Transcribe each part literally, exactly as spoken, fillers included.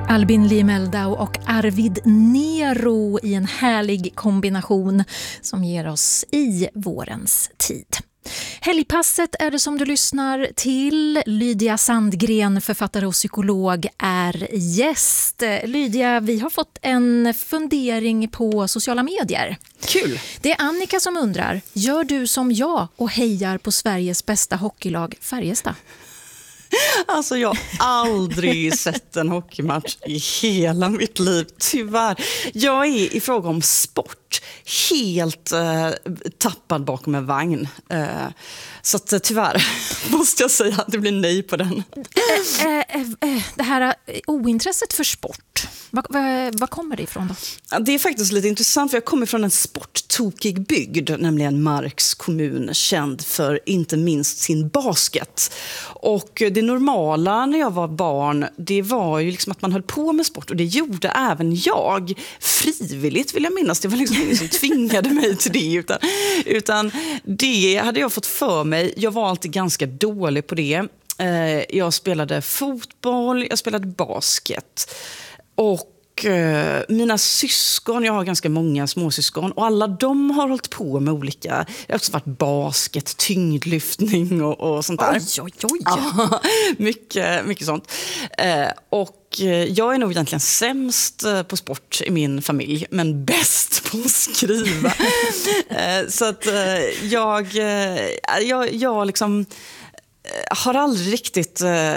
Albin Limeldau och Arvid Nero i en härlig kombination som ger oss i vårens tid. Helgpasset är det som du lyssnar till. Lydia Sandgren, författare och psykolog, är gäst. Lydia, vi har fått en fundering på sociala medier. Kul! Det är Annika som undrar, gör du som jag och hejar på Sveriges bästa hockeylag Färjestad? Alltså jag har aldrig sett en hockeymatch i hela mitt liv, tyvärr. Jag är i fråga om sport helt eh, tappad bakom en vagn. Eh, så att, eh, tyvärr måste jag säga att det blir nej på den. Äh, äh, äh, det här ointresset för sport, vad, vad, vad kommer det ifrån då? Det är faktiskt lite intressant, för jag kommer från en sporttokig bygd, nämligen Marks kommun, känd för inte minst sin basket. Och det normala när jag var barn, det var ju liksom att man höll på med sport, och det gjorde även jag frivilligt, vill jag minnas. Det var liksom ingen som tvingade mig till det, utan, utan det hade jag fått för mig. Jag var alltid ganska dålig på det. Jag spelade fotboll, jag spelade basket. Och eh, mina syskon, jag har ganska många småsyskon, och alla de har hållit på med olika, jag har också varit basket, tyngdlyftning och, och sånt där. Oj, oj, oj. Ja, mycket, mycket sånt. Eh, och jag är nog egentligen sämst på sport i min familj, men bäst på att skriva. eh, så att eh, jag, eh, jag, jag liksom har aldrig riktigt eh,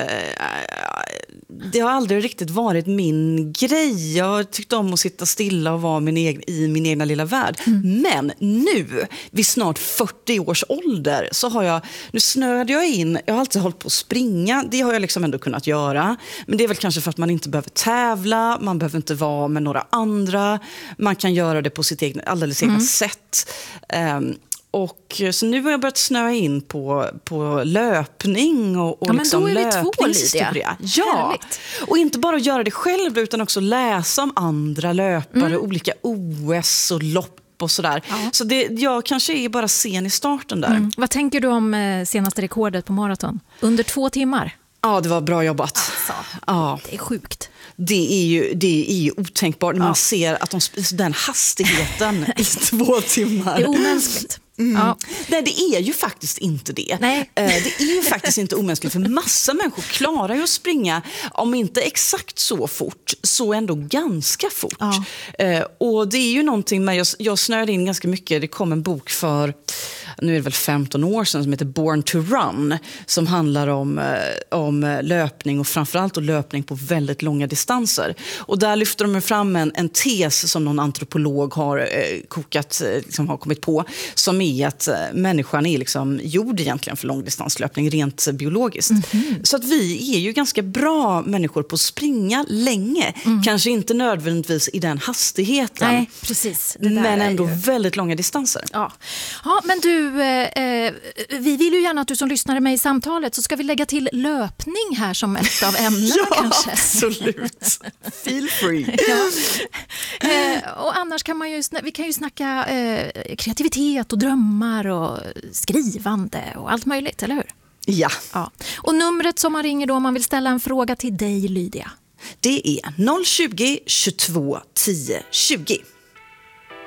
det har aldrig riktigt varit min grej. Jag har tyckt om att sitta stilla och vara min egen, i min egna lilla värld. Mm. Men nu, vid snart fyrtio års ålder, så har jag, nu snöade jag in, jag har alltid hållit på att springa, det har jag liksom ändå kunnat göra. Men det är väl kanske för att man inte behöver tävla, man behöver inte vara med några andra, man kan göra det på sitt egna, alldeles egna mm. sätt. Um, Och så nu har jag börjat snöa in på, på löpning och, och ja, liksom men då är vi två, löpningshistoria. Ja, härligt. Och inte bara göra det själv, utan också läsa om andra löpare, mm. olika O S och lopp och sådär. Ja. Så det, jag kanske är bara sen i starten där. Mm. Vad tänker du om eh, senaste rekordet på maraton? Under två timmar? Ja, det var bra jobbat. Alltså, ja. Det är sjukt. Det är ju, det är ju otänkbart när ja. man ser att de den hastigheten i två timmar. Det är omänskligt. Mm. Ja. Nej, det är ju faktiskt inte det. Nej. Det är ju faktiskt inte omänskligt, för massa människor klarar ju att springa, om inte exakt så fort, så ändå ganska fort. Ja. Och det är ju någonting med, jag, jag snöade in ganska mycket, det kom en bok för, nu är det väl femton år sedan, som heter Born to Run, som handlar om, om löpning, och framförallt och löpning på väldigt långa distanser. Och där lyfter de fram en, en tes som någon antropolog har eh, kokat, liksom har kommit på, som är att människan är liksom gjord egentligen för långdistanslöpning rent biologiskt. Mm-hmm. Så att vi är ju ganska bra människor på att springa länge. Mm. Kanske inte nödvändigtvis i den hastigheten. Nej, precis. Det där men ändå ju... väldigt långa distanser. Ja, ja men du, eh, vi vill ju gärna att du som lyssnar med i samtalet, så ska vi lägga till löpning här som ett av ämnena. Ja, kanske. Absolut. Feel free. Ja. Eh, och annars kan man ju, vi kan ju snacka eh, kreativitet och drömmar och skrivande och allt möjligt, eller hur? Ja. ja. Och numret som man ringer då om man vill ställa en fråga till dig, Lydia? Det är noll tjugo, tjugotvå, tio, tjugo.